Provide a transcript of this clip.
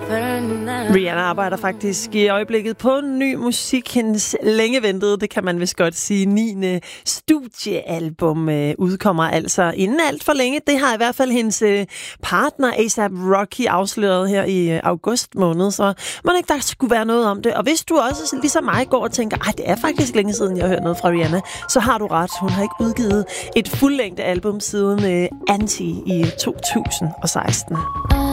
Rihanna arbejder faktisk i øjeblikket på ny musik. Hendes længe ventede, det kan man vist godt sige, 9. studiealbum udkommer altså inden alt for længe. Det har i hvert fald hendes partner A$AP Rocky afsløret her i august måned, så må ikke der skulle være noget om det. Og hvis du også ligesom mig går og tænker, det er faktisk længe siden, jeg har hørt noget fra Rihanna, så har du ret. Hun har ikke udgivet et fuldlængde album siden Anti i 2016.